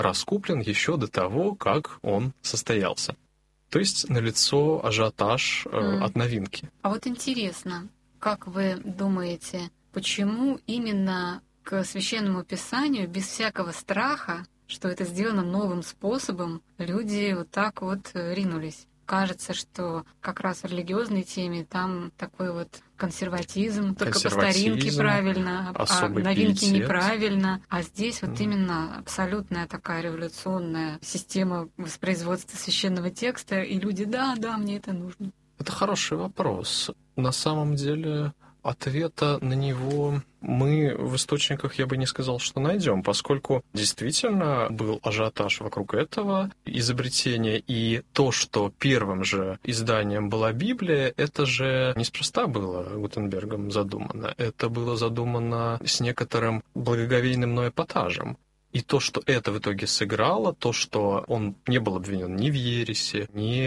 раскуплен еще до того, как он состоялся. То есть налицо ажиотаж от новинки. А вот интересно, как вы думаете, почему именно к Священному Писанию без всякого страха, что это сделано новым способом, люди вот так вот ринулись? Кажется, что как раз в религиозной теме там такой вот консерватизм, только по старинке правильно, а новинки неправильно. А здесь вот именно абсолютная такая революционная система воспроизводства священного текста, и люди, да, мне это нужно. Это хороший вопрос. На самом деле ответа на него мы в источниках, я бы не сказал, что найдем, поскольку действительно был ажиотаж вокруг этого изобретения, и то, что первым же изданием была Библия, это же неспроста было Гутенбергом задумано. Это было задумано с некоторым благоговейным эпатажем. И то, что это в итоге сыграло, то, что он не был обвинен ни в ереси,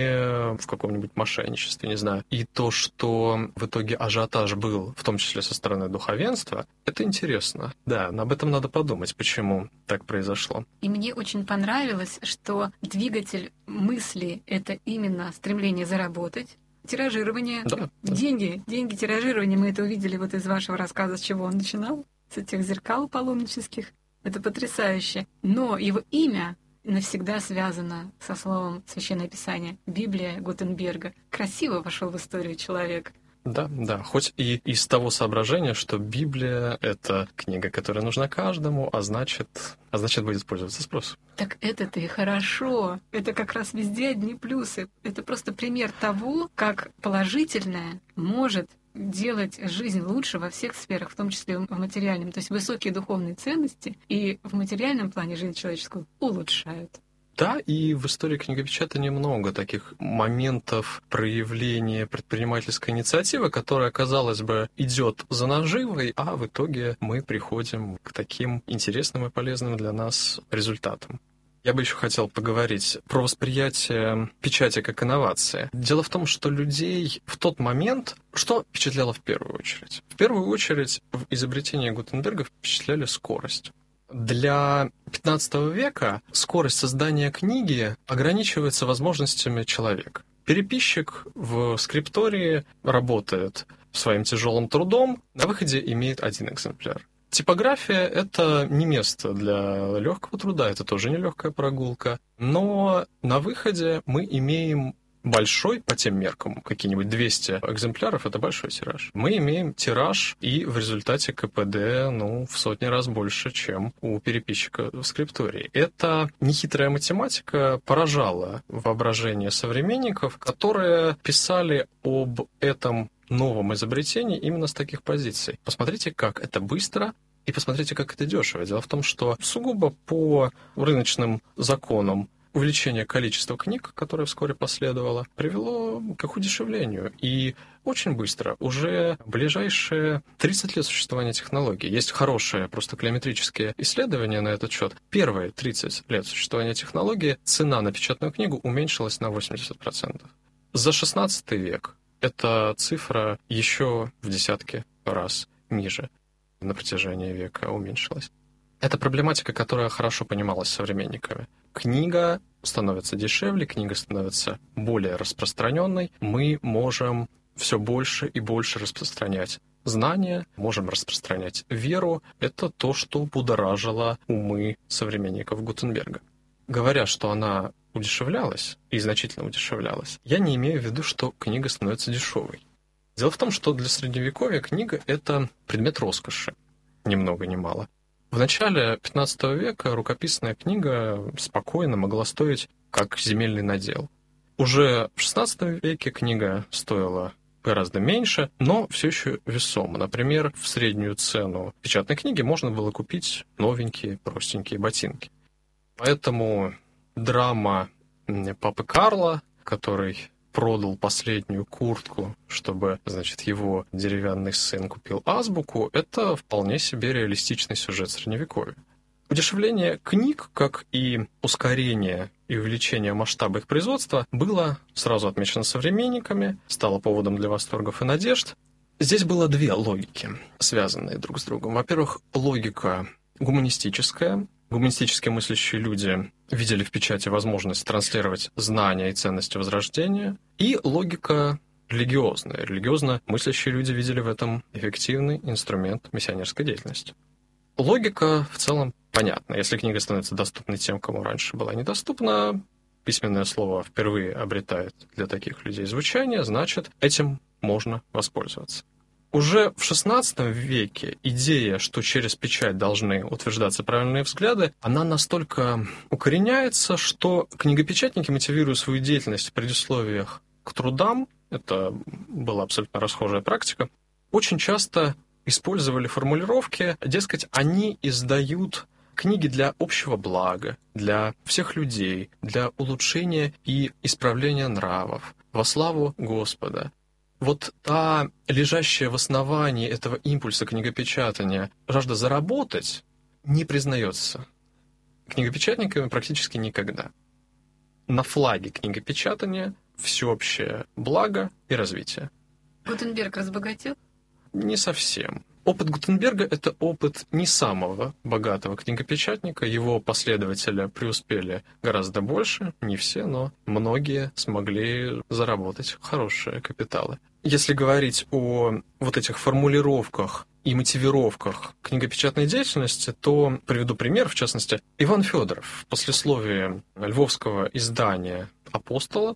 ни в каком-нибудь мошенничестве, не знаю, и то, что в итоге ажиотаж был, в том числе со стороны духовенства, это интересно. Да, об этом надо подумать, почему так произошло. И мне очень понравилось, что двигатель мысли — это именно стремление заработать, тиражирование, деньги, тиражирование. Мы это увидели вот из вашего рассказа, с чего он начинал, с этих зеркал паломнических. Это потрясающе. Но его имя навсегда связано со словом Священное Писание. Библия Гутенберга. Красиво вошел в историю человек. Да, хоть и из того соображения, что Библия — это книга, которая нужна каждому, а значит будет пользоваться спросом. Так это-то и хорошо. Это как раз везде одни плюсы. Это просто пример того, как положительное может делать жизнь лучше во всех сферах, в том числе в материальном. То есть высокие духовные ценности и в материальном плане жизнь человеческую улучшают. Да, и в истории книгопечатания много таких моментов проявления предпринимательской инициативы, которая, казалось бы, идет за наживой, а в итоге мы приходим к таким интересным и полезным для нас результатам. Я бы еще хотел поговорить про восприятие печати как инновации. Дело в том, что людей в тот момент что впечатляло в первую очередь? В первую очередь в изобретении Гутенберга впечатляли скорость. Для XV века скорость создания книги ограничивается возможностями человека. Переписчик в скриптории работает своим тяжелым трудом, на выходе имеет один экземпляр. Типография — это не место для легкого труда, это тоже нелегкая прогулка. Но на выходе мы имеем большой, по тем меркам, какие-нибудь 200 экземпляров — это большой тираж. Мы имеем тираж, и в результате КПД, в сотни раз больше, чем у переписчика в скриптории. Эта нехитрая математика поражала воображение современников, которые писали об этом новом изобретении именно с таких позиций. Посмотрите, как это быстро, и посмотрите, как это дешево. Дело в том, что сугубо по рыночным законам увеличение количества книг, которое вскоре последовало, привело к их удешевлению. И очень быстро, уже ближайшие 30 лет существования технологий. Есть хорошие просто калометрические исследования на этот счет. Первые 30 лет существования технологии цена на печатную книгу уменьшилась на 80%. За XVI век эта цифра еще в десятки раз ниже на протяжении века уменьшилась. Это проблематика, которая хорошо понималась современниками. Книга становится дешевле, книга становится более распространенной. Мы можем все больше и больше распространять знания, можем распространять веру. Это то, что будоражило умы современников Гутенберга. Говоря, что она удешевлялась, и значительно удешевлялась, я не имею в виду, что книга становится дешевой. Дело в том, что для Средневековья книга — это предмет роскоши, ни много ни мало. В начале XV века рукописная книга спокойно могла стоить как земельный надел. Уже в XVI веке книга стоила гораздо меньше, но все еще весомо. Например, в среднюю цену печатной книги можно было купить новенькие, простенькие ботинки. Поэтому драма папы Карла, который продал последнюю куртку, чтобы, его деревянный сын купил азбуку, это вполне себе реалистичный сюжет Средневековья. Удешевление книг, как и ускорение и увеличение масштаба их производства, было сразу отмечено современниками, стало поводом для восторгов и надежд. Здесь было две логики, связанные друг с другом. Во-первых, логика гуманистическая, Гуманистически мыслящие люди видели в печати возможность транслировать знания и ценности Возрождения, и логика религиозная. Религиозно мыслящие люди видели в этом эффективный инструмент миссионерской деятельности. Логика в целом понятна. Если книга становится доступной тем, кому раньше была недоступна, письменное слово впервые обретает для таких людей звучание, значит, этим можно воспользоваться. Уже в XVI веке идея, что через печать должны утверждаться правильные взгляды, она настолько укореняется, что книгопечатники, мотивируя свою деятельность в предисловиях к трудам, это была абсолютно расхожая практика, очень часто использовали формулировки, дескать, они издают книги для общего блага, для всех людей, для улучшения и исправления нравов, во славу Господа. Вот та, лежащая в основании этого импульса книгопечатания, жажда заработать, не признается книгопечатниками практически никогда. На флаге книгопечатания всеобщее благо и развитие. Гутенберг разбогател? Не совсем. Опыт Гутенберга — это опыт не самого богатого книгопечатника. Его последователи преуспели гораздо больше. Не все, но многие смогли заработать хорошие капиталы. Если говорить о вот этих формулировках и мотивировках книгопечатной деятельности, то приведу пример, в частности, Иван Федоров в послесловии львовского издания «Апостола»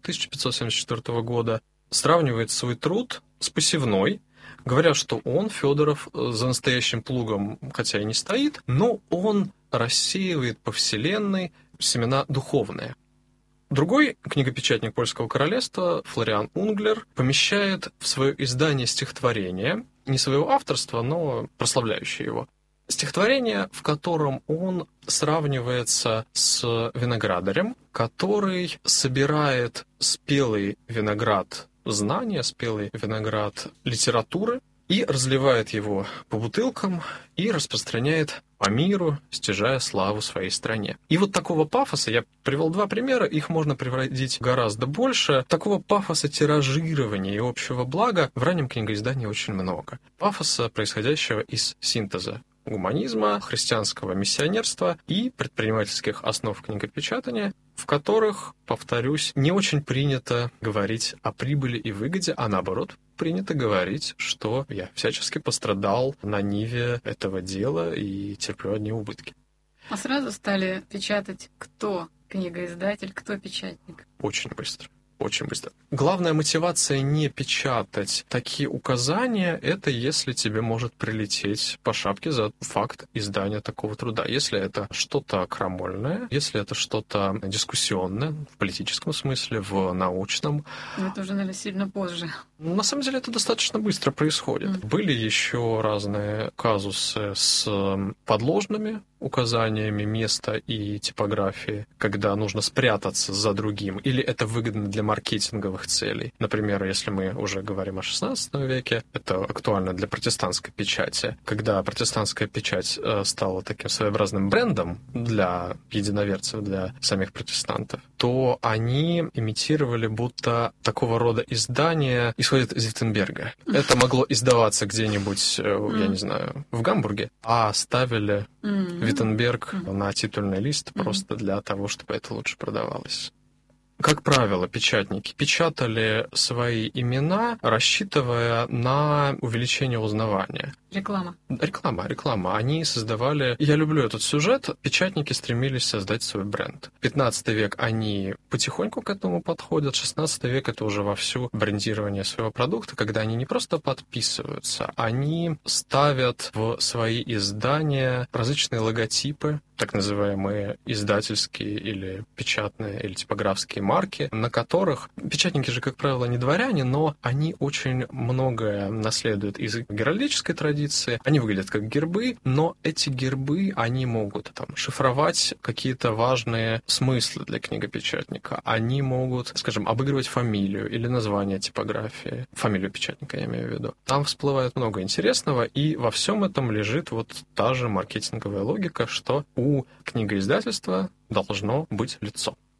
1574 года сравнивает свой труд с посевной, говоря, что он, Федоров, за настоящим плугом, хотя и не стоит, но он рассеивает по вселенной семена духовные. Другой книгопечатник Польского королевства, Флориан Унглер, помещает в свое издание стихотворение, не своего авторства, но прославляющее его. Стихотворение, в котором он сравнивается с виноградарем, который собирает спелый виноград знания, спелый виноград литературы, и разливает его по бутылкам и распространяет по миру, стяжая славу своей стране. И вот такого пафоса, я привел два примера, их можно приводить гораздо больше, такого пафоса тиражирования и общего блага в раннем книгоиздании очень много. Пафоса, происходящего из синтеза гуманизма, христианского миссионерства и предпринимательских основ книгопечатания, в которых, повторюсь, не очень принято говорить о прибыли и выгоде, а наоборот, принято говорить, что я всячески пострадал на ниве этого дела и терплю одни убытки. А сразу стали печатать кто книгоиздатель, кто печатник? Очень быстро. Очень быстро. Главная мотивация не печатать такие указания, это если тебе может прилететь по шапке за факт издания такого труда. Если это что-то крамольное, если это что-то дискуссионное, в политическом смысле, в научном. Но это уже, наверное, сильно позже. На самом деле это достаточно быстро происходит. Были еще разные казусы с подложными указаниями места и типографии, когда нужно спрятаться за другим, или это выгодно для маркетинговых целей. Например, если мы уже говорим о XVI веке, это актуально для протестантской печати. Когда протестантская печать стала таким своеобразным брендом для единоверцев, для самих протестантов, то они имитировали, будто такого рода издания исходят из Виттенберга. Это могло издаваться где-нибудь, я не знаю, в Гамбурге, а ставили Виттенберг на титульный лист просто для того, чтобы это лучше продавалось. Как правило, печатники печатали свои имена, рассчитывая на увеличение узнавания. Реклама. Реклама. Они создавали... Я люблю этот сюжет. Печатники стремились создать свой бренд. 15 век они потихоньку к этому подходят. 16 век это уже вовсю брендирование своего продукта, когда они не просто подписываются, они ставят в свои издания различные логотипы, так называемые издательские или печатные или типографские марки, на которых печатники же, как правило, не дворяне, но они очень многое наследуют из геральдической традиции. Они выглядят как гербы, но эти гербы, они могут там шифровать какие-то важные смыслы для книгопечатника. Они могут, скажем, обыгрывать фамилию или название типографии. Фамилию печатника, я имею в виду. Там всплывает много интересного, и во всем этом лежит вот та же маркетинговая логика, что у книгоиздательства должно быть лицо.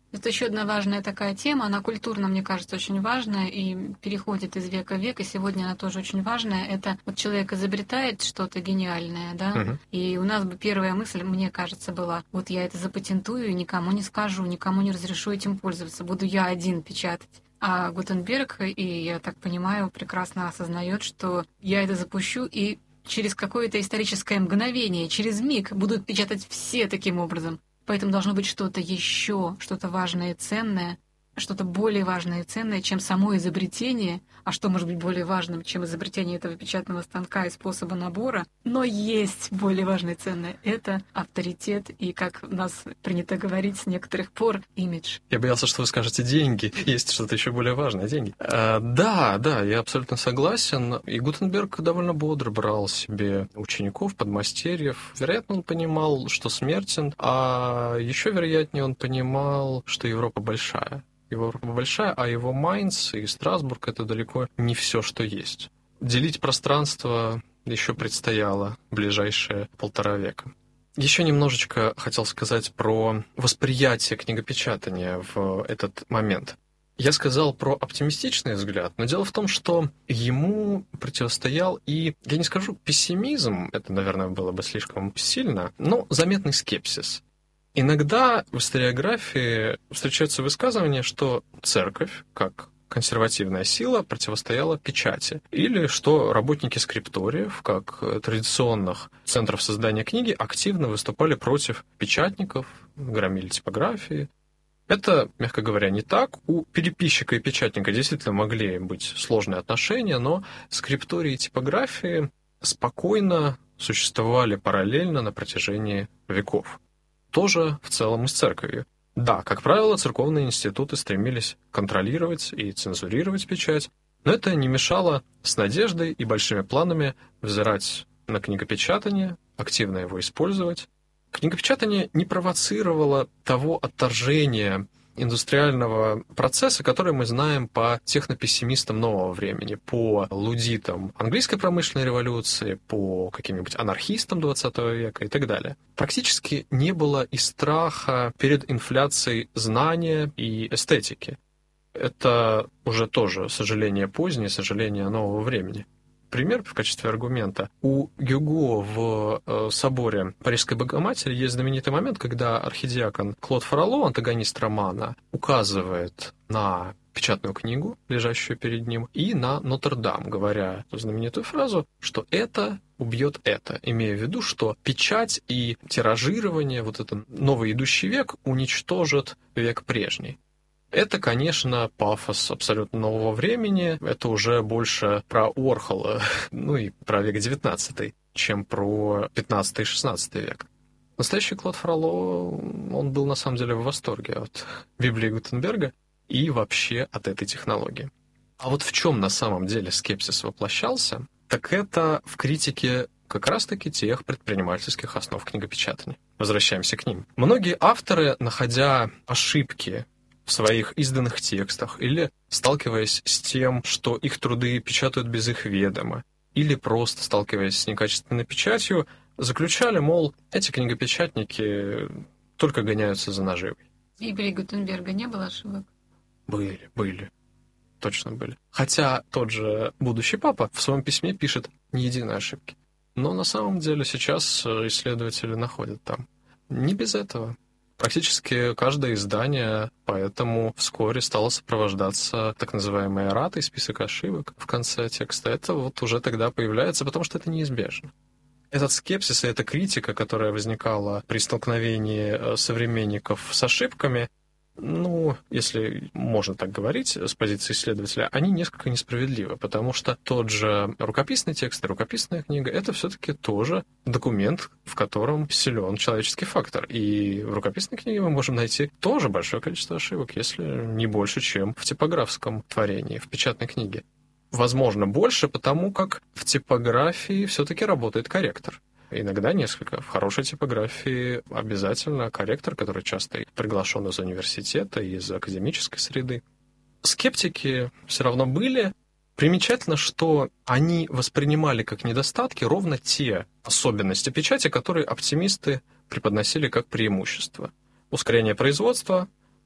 Это еще одна важная такая тема, она культурно, мне кажется, очень важная и переходит из века в век, и сегодня она тоже очень важная. Это вот человек изобретает что-то гениальное, да, и у нас бы первая мысль, мне кажется, была, вот я это запатентую и никому не скажу, никому не разрешу этим пользоваться, буду я один печатать. А Гутенберг, и я так понимаю, прекрасно осознает, что я это запущу, и через какое-то историческое мгновение, через миг будут печатать все таким образом. Поэтому должно быть что-то еще, что-то важное и ценное, что-то более важное и ценное, чем само изобретение. А что может быть более важным, чем изобретение этого печатного станка и способа набора? Но есть более важное и ценное. Это авторитет и, как у нас принято говорить с некоторых пор, имидж. Я боялся, что вы скажете деньги. Есть что-то еще более важное — деньги. Да, я абсолютно согласен. И Гутенберг довольно бодро брал себе учеников, подмастерьев. Вероятно, он понимал, что смертен, а еще вероятнее он понимал, что Европа большая. Европа большая, а его Майнц и Страсбург — это далеко не все, что есть. Делить пространство еще предстояло ближайшие 1,5 века. Еще немножечко хотел сказать про восприятие книгопечатания в этот момент. Я сказал про оптимистичный взгляд, но дело в том, что ему противостоял и, я не скажу пессимизм, это, наверное, было бы слишком сильно, но заметный скепсис. Иногда в историографии встречаются высказывания, что церковь, как консервативная сила, противостояла печати, или что работники скрипториев, как традиционных центров создания книги, активно выступали против печатников, громили типографии. Это, мягко говоря, не так. У переписчика и печатника действительно могли быть сложные отношения, но скриптории и типографии спокойно существовали параллельно на протяжении веков. Тоже в целом и с церковью. Да, как правило, церковные институты стремились контролировать и цензурировать печать, но это не мешало с надеждой и большими планами взирать на книгопечатание, активно его использовать. Книгопечатание не провоцировало того отторжения индустриального процесса, который мы знаем по технопессимистам нового времени, по лудитам английской промышленной революции, по каким-нибудь анархистам 20 века и так далее. Практически не было и страха перед инфляцией знания и эстетики. Это уже тоже сожаление позднее, сожаление нового времени. Пример в качестве аргумента. У Гюго в соборе Парижской Богоматери есть знаменитый момент, когда архидиакон Клод Фролло, антагонист романа, указывает на печатную книгу, лежащую перед ним, и на Нотр-Дам, говоря знаменитую фразу, что это убьет это, имея в виду, что печать и тиражирование, вот этот новый идущий век, уничтожит век прежний. Это, конечно, пафос абсолютно нового времени. Это уже больше про Уорхола, и про век XIX, чем про XV и XVI век. Настоящий Клод Фролло, он был на самом деле в восторге от Библии Гутенберга и вообще от этой технологии. А вот в чем на самом деле скепсис воплощался, так это в критике как раз-таки тех предпринимательских основ книгопечатания. Возвращаемся к ним. Многие авторы, находя ошибки в своих изданных текстах или сталкиваясь с тем, что их труды печатают без их ведома, или просто сталкиваясь с некачественной печатью, заключали, мол, эти книгопечатники только гоняются за наживой. В Библии Гутенберга не было ошибок? Были. Точно были. Хотя тот же будущий папа в своем письме пишет ни единой ошибки. Но на самом деле сейчас исследователи находят там. Не без этого. Практически каждое издание поэтому вскоре стало сопровождаться так называемой эратой, список ошибок в конце текста. Это вот уже тогда появляется, потому что это неизбежно. Этот скепсис и эта критика, которая возникала при столкновении современников с ошибками, если можно так говорить с позиции исследователя, они несколько несправедливы, потому что тот же рукописный текст и рукописная книга — это все-таки тоже документ, в котором силен человеческий фактор. И в рукописной книге мы можем найти тоже большое количество ошибок, если не больше, чем в типографском творении, в печатной книге. Возможно, больше, потому как в типографии все-таки работает корректор. Иногда несколько. В хорошей типографии обязательно корректор, который часто приглашен из университета, из академической среды. Скептики все равно были. Примечательно, что они воспринимали как недостатки ровно те особенности печати, которые оптимисты преподносили как преимущество. Ускорение производства,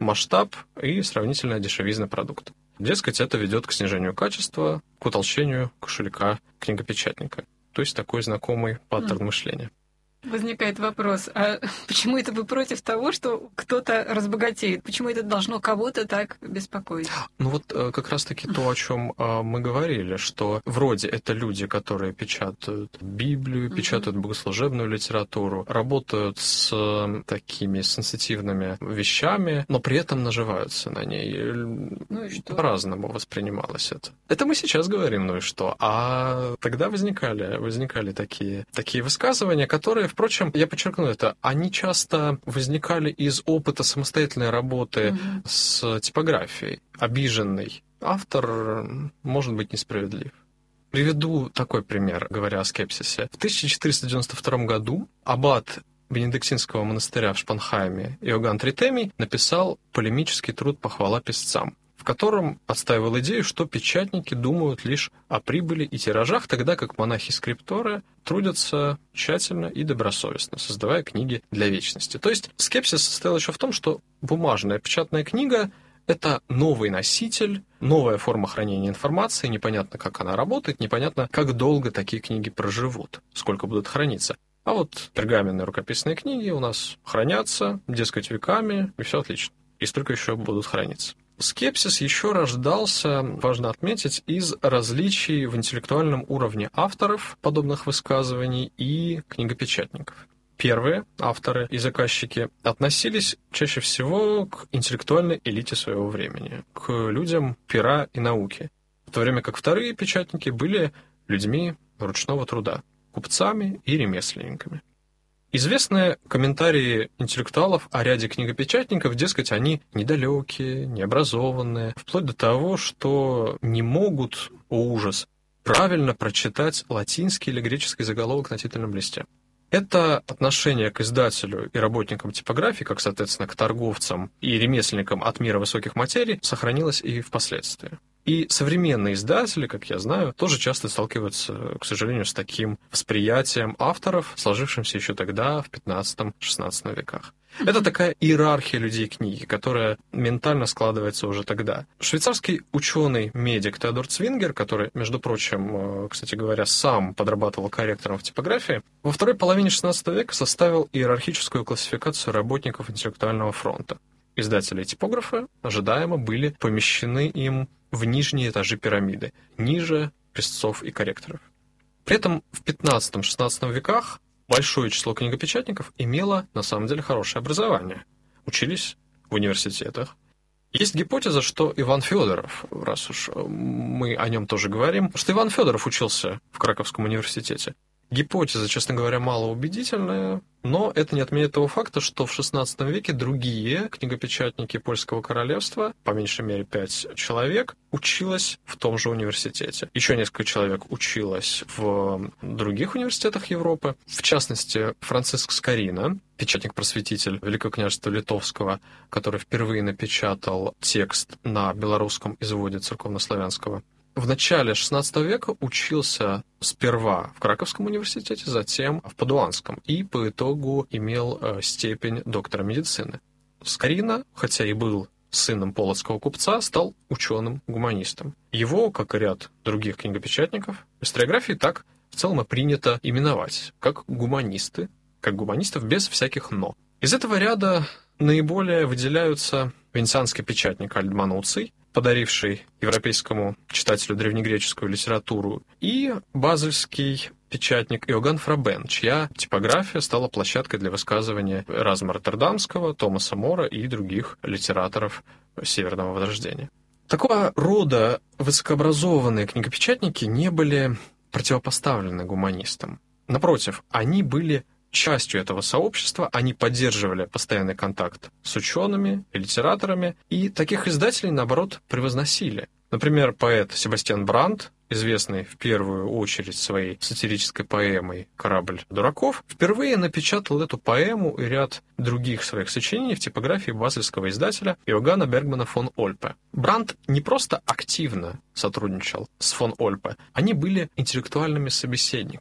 масштаб и сравнительная дешевизна продукта. Дескать, это ведет к снижению качества, к утолщению кошелька книгопечатника. То есть такой знакомый паттерн мышления. Возникает вопрос, а почему это вы против того, что кто-то разбогатеет? Почему это должно кого-то так беспокоить? Ну вот как раз-таки то, о чем мы говорили, что вроде это люди, которые печатают Библию, печатают богослужебную литературу, работают с такими сенситивными вещами, но при этом наживаются на ней. Ну и что? По-разному воспринималось это. Это мы сейчас говорим, ну и что? А тогда возникали такие высказывания, которые, впрочем, я подчеркну это, они часто возникали из опыта самостоятельной работы с типографией. Обиженный автор может быть несправедлив. Приведу такой пример, говоря о скепсисе. В 1492 году аббат Бенедиктинского монастыря в Шпанхайме Иоганн Тритемий написал полемический труд «Похвала писцам», в котором отстаивал идею, что печатники думают лишь о прибыли и тиражах, тогда как монахи-скрипторы трудятся тщательно и добросовестно, создавая книги для вечности. То есть скепсис состоял еще в том, что бумажная печатная книга — это новый носитель, новая форма хранения информации, непонятно, как она работает, непонятно, как долго такие книги проживут, сколько будут храниться. А вот пергаменные рукописные книги у нас хранятся, дескать, веками, и все отлично. И столько еще будут храниться. Скепсис еще рождался, важно отметить, из различий в интеллектуальном уровне авторов подобных высказываний и книгопечатников. Первые авторы и заказчики относились чаще всего к интеллектуальной элите своего времени, к людям пера и науки, в то время как вторые печатники были людьми ручного труда, купцами и ремесленниками. Известны комментарии интеллектуалов о ряде книгопечатников, дескать, они недалекие, необразованные, вплоть до того, что не могут, о ужас, правильно прочитать латинский или греческий заголовок на титульном листе. Это отношение к издателю и работникам типографии, как, соответственно, к торговцам и ремесленникам от мира высоких материй, сохранилось и впоследствии. И современные издатели, как я знаю, тоже часто сталкиваются, к сожалению, с таким восприятием авторов, сложившимся еще тогда, в XV-XVI веках. Это такая иерархия людей книги, которая ментально складывается уже тогда. Швейцарский ученый-медик Теодор Цвингер, который, между прочим, кстати говоря, сам подрабатывал корректором в типографии, во второй половине XVI века составил иерархическую классификацию работников интеллектуального фронта. Издатели и типографы ожидаемо были помещены им в нижние этажи пирамиды, ниже писцов и корректоров. При этом в XV-XVI веках большое число книгопечатников имело на самом деле хорошее образование, учились в университетах. Есть гипотеза, что Иван Федоров, раз уж мы о нем тоже говорим, что Иван Федоров учился в Краковском университете. Гипотеза, честно говоря, малоубедительная, но это не отменяет того факта, что в XVI веке другие книгопечатники Польского королевства, по меньшей мере 5 человек, училось в том же университете. Еще несколько человек училось в других университетах Европы. В частности, Франциск Скорина, печатник-просветитель Великого княжества Литовского, который впервые напечатал текст на белорусском изводе церковнославянского, в начале XVI века учился сперва в Краковском университете, затем в Падуанском, и по итогу имел степень доктора медицины. Скорина, хотя и был сыном полоцкого купца, стал ученым-гуманистом. Его, как и ряд других книгопечатников, в историографии так в целом и принято именовать, как гуманисты, как гуманистов без всяких «но». Из этого ряда наиболее выделяются венецианский печатник Альд Мануций, подаривший европейскому читателю древнегреческую литературу, и базельский печатник Иоганн Фрабен, чья типография стала площадкой для высказывания Эразма Роттердамского, Томаса Мора и других литераторов Северного Возрождения. Такого рода высокообразованные книгопечатники не были противопоставлены гуманистам. Напротив, они были частью этого сообщества, они поддерживали постоянный контакт с учеными и литераторами, и таких издателей, наоборот, превозносили. Например, поэт Себастьян Брандт, известный в первую очередь своей сатирической поэмой «Корабль дураков», впервые напечатал эту поэму и ряд других своих сочинений в типографии базельского издателя Иоганна Бергмана фон Ольпе. Брандт не просто активно сотрудничал с фон Ольпе, они были интеллектуальными собеседниками.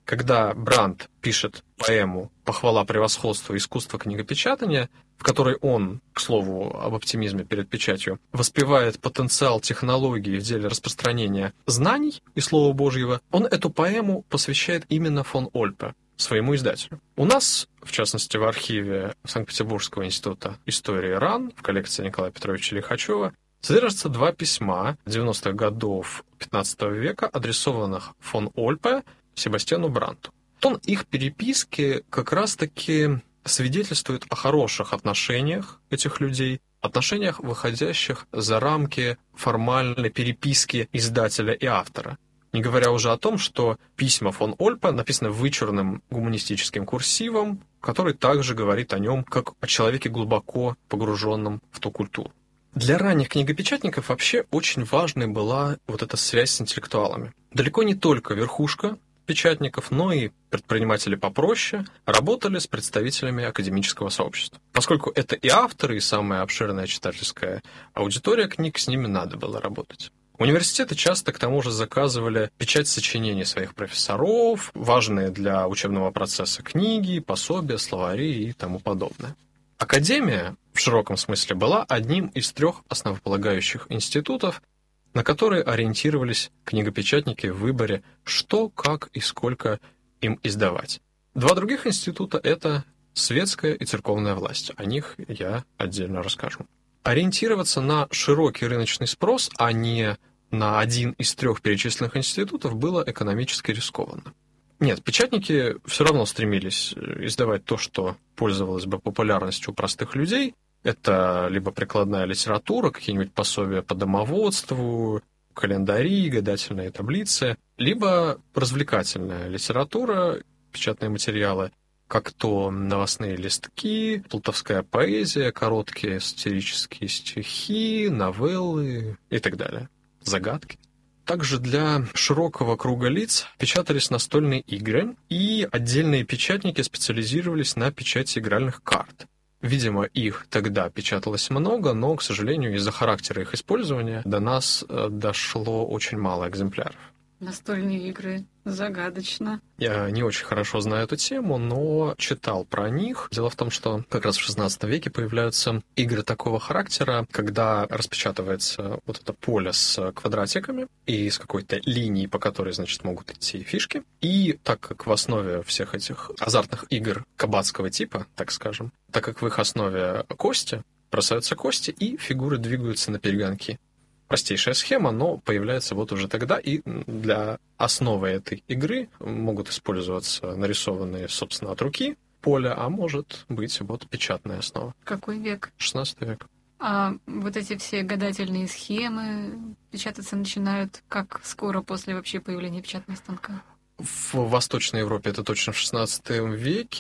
Когда Брандт пишет поэму «Похвала превосходства искусства книгопечатания», в которой он, к слову, об оптимизме перед печатью, воспевает потенциал технологии в деле распространения знаний и Слова Божьего, он эту поэму посвящает именно фон Ольпе, своему издателю. У нас, в частности, в архиве Санкт-Петербургского института истории РАН в коллекции Николая Петровича Лихачева содержатся 2 письма 90-х годов XV века, адресованных фон Ольпе Себастьяну Брандту. Тон их переписки как раз-таки свидетельствует о хороших отношениях этих людей, отношениях, выходящих за рамки формальной переписки издателя и автора. Не говоря уже о том, что письма фон Ольпе написаны вычурным гуманистическим курсивом, который также говорит о нем как о человеке, глубоко погруженном в ту культуру. Для ранних книгопечатников вообще очень важной была вот эта связь с интеллектуалами. Далеко не только верхушка печатников, но и предприниматели попроще работали с представителями академического сообщества. Поскольку это и авторы, и самая обширная читательская аудитория книг, с ними надо было работать. Университеты часто, к тому же, заказывали печать сочинений своих профессоров, важные для учебного процесса книги, пособия, словари и тому подобное. Академия, в широком смысле, была одним из 3 основополагающих институтов, на которые ориентировались книгопечатники в выборе, что, как и сколько им издавать. 2 других института — это светская и церковная власть. О них я отдельно расскажу. Ориентироваться на широкий рыночный спрос, а не на один из 3 перечисленных институтов, было экономически рискованно. Нет, печатники все равно стремились издавать то, что пользовалось бы популярностью у простых людей. Это либо прикладная литература, какие-нибудь пособия по домоводству, календари, гадательные таблицы, либо развлекательная литература, печатные материалы, как то новостные листки, плутовская поэзия, короткие сатирические стихи, новеллы и так далее, загадки. Также для широкого круга лиц печатались настольные игры, и отдельные печатники специализировались на печати игральных карт. Видимо, их тогда печаталось много, но, к сожалению, из-за характера их использования до нас дошло очень мало экземпляров. Настольные игры. Загадочно. Я не очень хорошо знаю эту тему, но читал про них. Дело в том, что как раз в XVI веке появляются игры такого характера, когда распечатывается вот это поле с квадратиками и с какой-то линией, по которой, значит, могут идти фишки. И так как в основе всех этих азартных игр кабацкого типа, так скажем, так как в их основе кости, бросаются кости, и фигуры двигаются на перегонки. Простейшая схема, но появляется вот уже тогда, и для основы этой игры могут использоваться нарисованные, собственно, от руки поля, а может быть вот печатная основа. Какой век? 16 век. А вот эти все гадательные схемы печататься начинают как скоро после вообще появления печатного станка? В Восточной Европе это точно в XVI веке,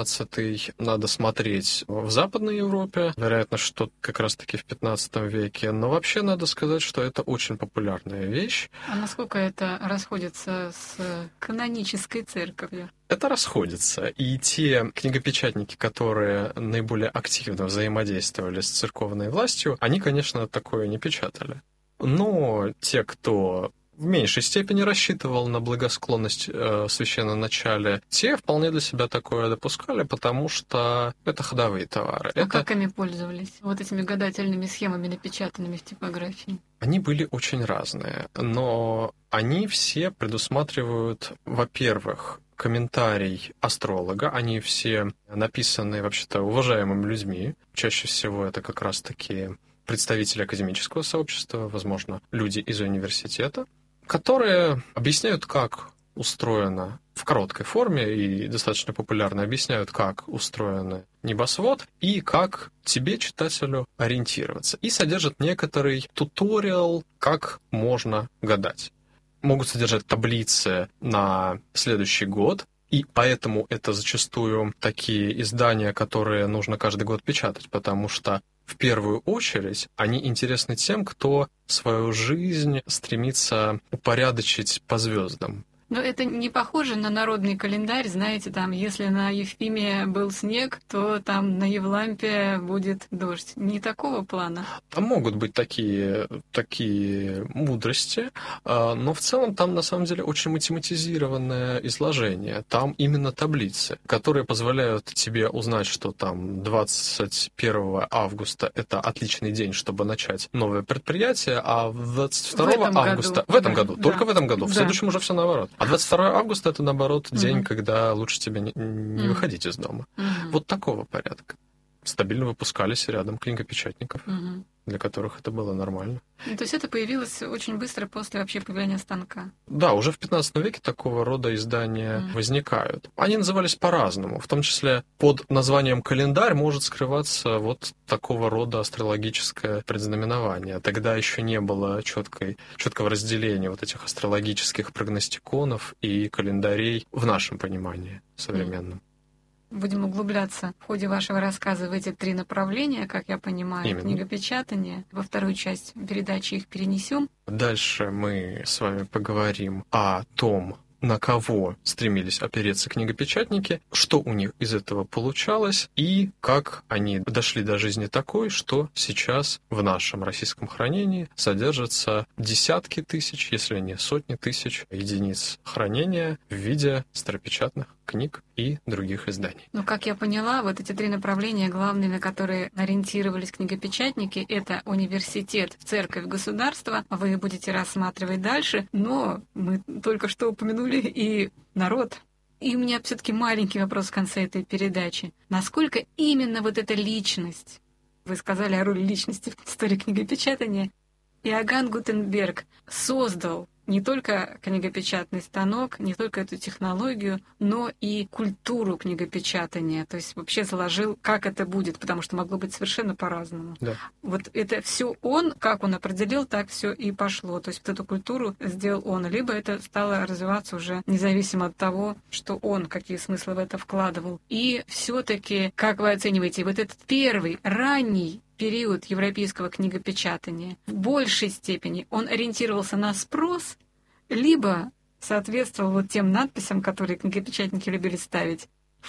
15-й надо смотреть в Западной Европе, вероятно, что как раз-таки в 15 веке, но вообще надо сказать, что это очень популярная вещь. А насколько это расходится с канонической церковью? Это расходится, и те книгопечатники, которые наиболее активно взаимодействовали с церковной властью, они, конечно, такое не печатали. Но те, кто в меньшей степени рассчитывал на благосклонность священноначалия, те вполне для себя такое допускали, потому что это ходовые товары. А как ими пользовались? Вот этими гадательными схемами, напечатанными в типографии? Они были очень разные, но они все предусматривают, во-первых, комментарий астролога, они все написаны вообще-то уважаемыми людьми. Чаще всего это как раз-таки представители академического сообщества, возможно, люди из университета, которые объясняют, как устроено в короткой форме и достаточно популярно объясняют, как устроен небосвод и как тебе, читателю, ориентироваться. И содержат некоторый туториал, как можно гадать. Могут содержать таблицы на следующий год, и поэтому это зачастую такие издания, которые нужно каждый год печатать, потому что в первую очередь они интересны тем, кто свою жизнь стремится упорядочить по звездам. Но это не похоже на народный календарь, знаете, там, если на Евфимия был снег, то там на Евлампия будет дождь. Не такого плана. Там могут быть такие мудрости, но в целом там на самом деле очень математизированное изложение. Там именно таблицы, которые позволяют тебе узнать, что там 21 августа это отличный день, чтобы начать новое предприятие, а 22 августа... В этом году, только в этом году. В следующем уже все наоборот. А 22 августа это, наоборот, день, когда лучше тебе не выходить из дома. Вот такого порядка. Стабильно выпускались рядом книгопечатников, для которых это было нормально. То есть это появилось очень быстро после вообще появления станка? Да, уже в 15 веке такого рода издания возникают. Они назывались по-разному. В том числе под названием «календарь» может скрываться вот такого рода астрологическое предзнаменование. Тогда еще не было четкого разделения вот этих астрологических прогностиконов и календарей в нашем понимании современном. Будем углубляться в ходе вашего рассказа в эти 3 направления, как я понимаю, Именно. Книгопечатание. Во вторую часть передачи их перенесем. Дальше мы с вами поговорим о том, на кого стремились опереться книгопечатники, что у них из этого получалось и как они дошли до жизни такой, что сейчас в нашем российском хранении содержатся десятки тысяч, если не сотни тысяч единиц хранения в виде старопечатных книг и других изданий. Ну, как я поняла, вот эти 3 направления, главные, на которые ориентировались книгопечатники, это университет, церковь, государство. Вы будете рассматривать дальше, но мы только что упомянули и народ. И у меня все-таки маленький вопрос в конце этой передачи. Насколько именно вот эта личность, вы сказали о роли личности в истории книгопечатания, Иоганн Гутенберг создал не только книгопечатный станок, не только эту технологию, но и культуру книгопечатания. То есть вообще заложил, как это будет, потому что могло быть совершенно по-разному. Да. Вот это все он, как он определил, так все и пошло. То есть вот эту культуру сделал он. Либо это стало развиваться уже независимо от того, что он, какие смыслы в это вкладывал. И все-таки, как вы оцениваете, вот этот первый, ранний период европейского книгопечатания в большей степени он ориентировался на спрос, либо соответствовал вот тем надписям, которые книгопечатники любили ставить,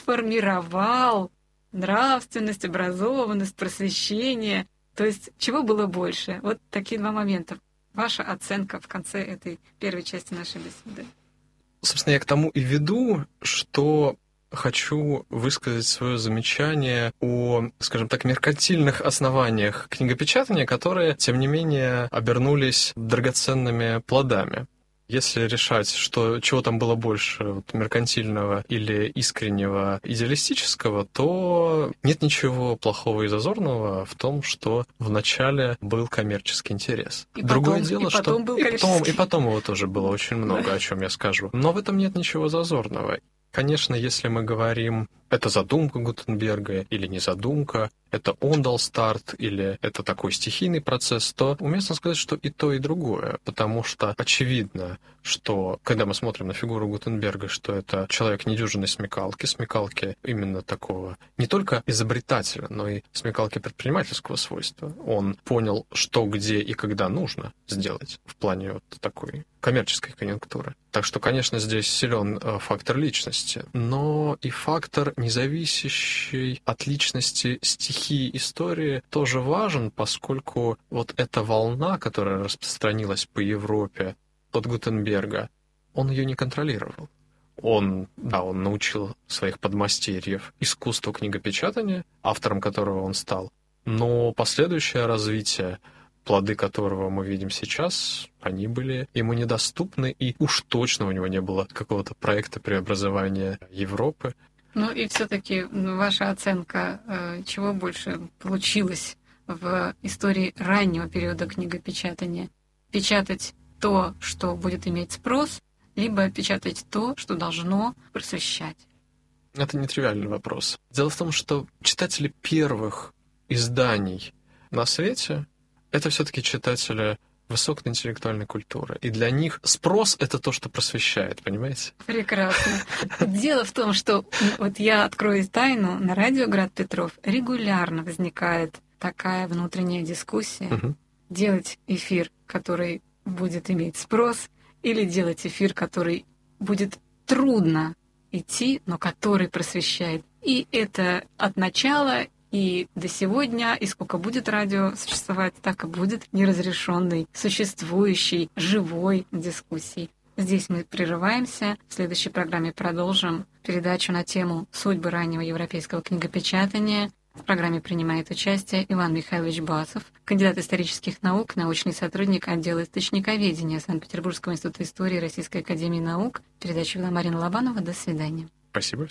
формировал нравственность, образованность, просвещение. То есть чего было больше? Вот такие 2 момента. Ваша оценка в конце этой первой части нашей беседы. Собственно, я к тому и веду, что хочу высказать свое замечание о, скажем так, меркантильных основаниях книгопечатания, которые, тем не менее, обернулись драгоценными плодами. Если решать, что чего там было больше, вот, меркантильного или искреннего, идеалистического, то нет ничего плохого и зазорного в том, что вначале был коммерческий интерес. Другое дело, что и потом его тоже было очень много, о чем я скажу. Но в этом нет ничего зазорного. Конечно, если мы говорим, это задумка Гутенберга или не задумка, это он дал старт или это такой стихийный процесс, то уместно сказать, что и то, и другое. Потому что очевидно, что когда мы смотрим на фигуру Гутенберга, что это человек недюжинной смекалки именно такого, не только изобретателя, но и смекалки предпринимательского свойства. Он понял, что, где и когда нужно сделать в плане вот такой коммерческой конъюнктуры. Так что, конечно, здесь силен фактор личности, но и фактор, независящий от личности стихии истории, тоже важен, поскольку вот эта волна, которая распространилась по Европе от Гутенберга, он ее не контролировал. Он научил своих подмастерьев искусству книгопечатания, автором которого он стал, но последующее развитие, плоды которого мы видим сейчас, они были ему недоступны, и уж точно у него не было какого-то проекта преобразования Европы. Ну и все-таки ваша оценка, чего больше получилось в истории раннего периода книгопечатания? Печатать то, что будет иметь спрос, либо печатать то, что должно просвещать? Это нетривиальный вопрос. Дело в том, что читатели первых изданий на свете — это все-таки читатели высокой интеллектуальной культуры. И для них спрос — это то, что просвещает, понимаете? Прекрасно. Дело в том, что вот я открою тайну, на радио «Град Петров» регулярно возникает такая внутренняя дискуссия. Делать эфир, который будет иметь спрос, или делать эфир, который будет трудно идти, но который просвещает. И это от начала и до сегодня, и сколько будет радио существовать, так и будет неразрешенной, существующей, живой дискуссией. Здесь мы прерываемся. В следующей программе продолжим передачу на тему «Судьбы раннего европейского книгопечатания». В программе принимает участие Иван Михайлович Басов, кандидат исторических наук, научный сотрудник отдела источниковедения Санкт-Петербургского института истории Российской академии наук. Передачу вела Марина Лобанова. До свидания. Спасибо.